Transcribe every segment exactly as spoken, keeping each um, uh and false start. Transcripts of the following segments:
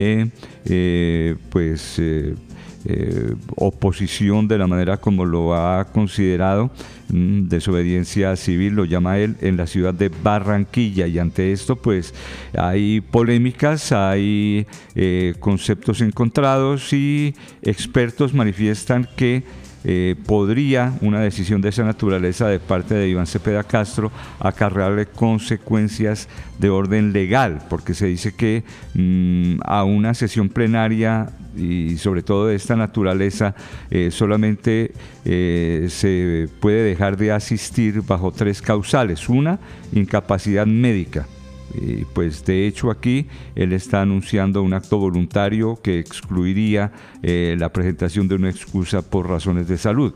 eh, pues eh, eh, oposición de la manera como lo ha considerado, mm, desobediencia civil, lo llama él, en la ciudad de Barranquilla, y ante esto pues hay polémicas, hay eh, conceptos encontrados y expertos manifiestan que Eh, podría una decisión de esa naturaleza de parte de Iván Cepeda Castro acarrearle consecuencias de orden legal, porque se dice que mmm, a una sesión plenaria y sobre todo de esta naturaleza eh, solamente eh, se puede dejar de asistir bajo tres causales. Una, incapacidad médica. Y pues de hecho aquí él está anunciando un acto voluntario que excluiría eh, la presentación de una excusa por razones de salud.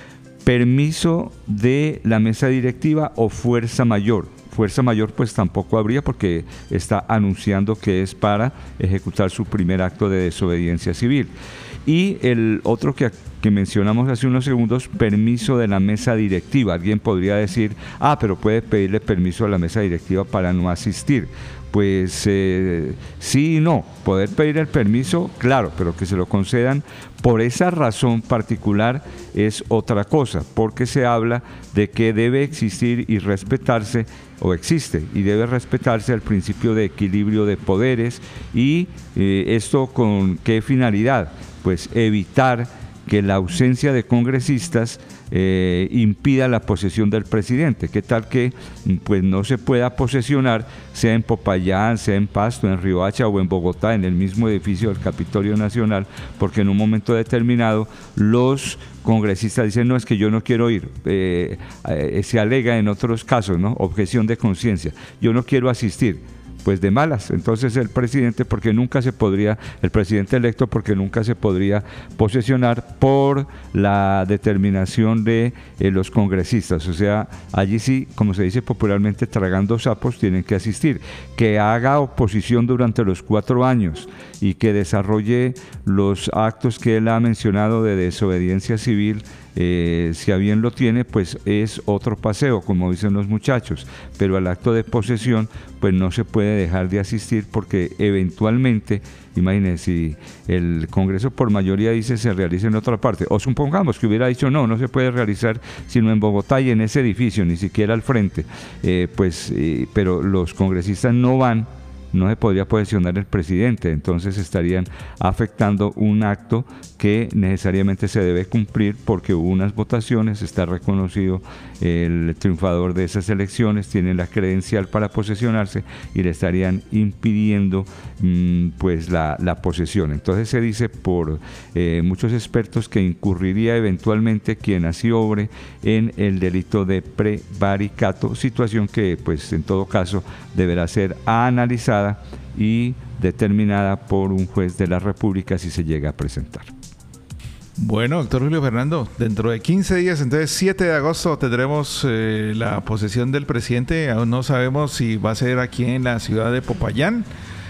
Permiso de la mesa directiva o fuerza mayor. Fuerza mayor pues tampoco habría, porque está anunciando que es para ejecutar su primer acto de desobediencia civil. Y el otro que, que mencionamos hace unos segundos, permiso de la mesa directiva. Alguien podría decir, ah, pero puede pedirle permiso a la mesa directiva para no asistir. Pues eh, sí y no, poder pedir el permiso, claro, pero que se lo concedan por esa razón particular es otra cosa, porque se habla de que debe existir y respetarse, o existe y debe respetarse el principio de equilibrio de poderes. Y eh, esto ¿con qué finalidad? Pues evitar que la ausencia de congresistas eh, impida la posesión del presidente. ¿Qué tal que pues no se pueda posesionar, sea en Popayán, sea en Pasto, en Riohacha o en Bogotá, en el mismo edificio del Capitolio Nacional, porque en un momento determinado los congresistas dicen, no, es que yo no quiero ir, eh, eh, se alega en otros casos, ¿no? Objeción de conciencia, yo no quiero asistir. Pues de malas, entonces el presidente, porque nunca se podría, el presidente electo, porque nunca se podría posesionar por la determinación de eh, los congresistas. O sea, allí sí, como se dice popularmente, tragando sapos, tienen que asistir. Que haga oposición durante los cuatro años y que desarrolle los actos que él ha mencionado de desobediencia civil, Eh, si a bien lo tiene, pues es otro paseo, como dicen los muchachos, pero al acto de posesión pues no se puede dejar de asistir, porque eventualmente, imagínense, si el Congreso por mayoría dice se realiza en otra parte, o supongamos que hubiera dicho no, no se puede realizar sino en Bogotá y en ese edificio, ni siquiera al frente, eh, pues, eh, pero los congresistas no van, no se podría posesionar el presidente, entonces estarían afectando un acto que necesariamente se debe cumplir, porque hubo unas votaciones, está reconocido el triunfador de esas elecciones, tiene la credencial para posesionarse y le estarían impidiendo mmm, pues la, la posesión. Entonces se dice por eh, muchos expertos que incurriría eventualmente quien así obre en el delito de prevaricato, situación que pues en todo caso deberá ser analizada y determinada por un juez de la República si se llega a presentar. Bueno, doctor Julio Fernando, dentro de quince días, entonces siete de agosto, tendremos eh, la posesión del presidente. Aún no sabemos si va a ser aquí en la ciudad de Popayán.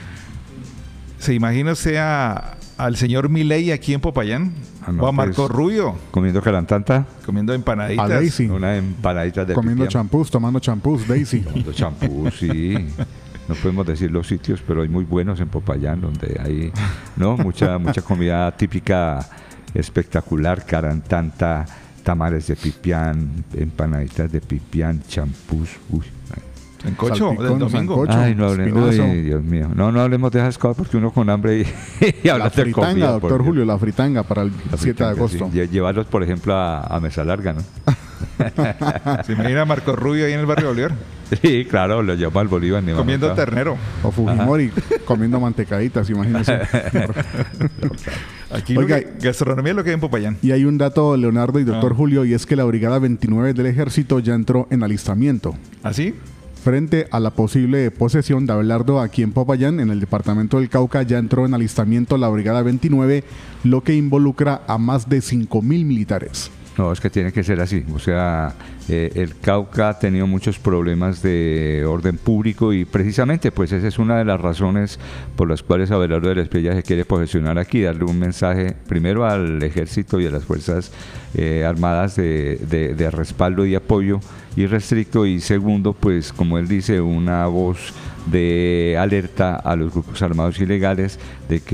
¿Se imagina usted a, al señor Milei aquí en Popayán? Ah, no, o a Marco pues, Rubio. Comiendo calantanta. Comiendo empanaditas. A Daisy. Una empanadita de comiendo pipián. champús, tomando champús, Daisy. Tomando champús, sí. No podemos decir los sitios, pero hay muy buenos en Popayán, donde hay, ¿no? mucha, mucha comida típica espectacular, carantanta, tamales de pipián, empanaditas de pipián, champús, uy. Sancocho del domingo. Sancocho, Ay, no hablemos, uy, Dios mío. No, no hablemos de esas cosas, porque uno con hambre y, y habla de comida. La fritanga, doctor Julio, la fritanga para el la siete fritanga, de agosto. Sí. Llevarlos, por ejemplo, a, a Mesa Larga, ¿no? ¿Se imagina Marco Rubio ahí en el barrio Bolívar? Sí, claro, lo llama al Bolívar. Comiendo acá. Ternero. O Fujimori comiendo mantecaditas, imagínense. Aquí Oiga, lo que, gastronomía es lo que hay en Popayán. Y hay un dato, Leonardo y doctor ah. Julio, y es que la Brigada veintinueve del Ejército ya entró en alistamiento. ¿Ah, sí? Frente a la posible posesión de Abelardo aquí en Popayán, en el departamento del Cauca, ya entró en alistamiento la Brigada veintinueve, lo que involucra a más de cinco mil militares. No, es que tiene que ser así. O sea, eh, el Cauca ha tenido muchos problemas de orden público y precisamente pues esa es una de las razones por las cuales Abelardo de la Espriella se quiere posesionar aquí, darle un mensaje primero al ejército y a las fuerzas eh, armadas de, de, de respaldo y apoyo irrestricto, y segundo, pues como él dice, una voz de alerta a los grupos armados ilegales de que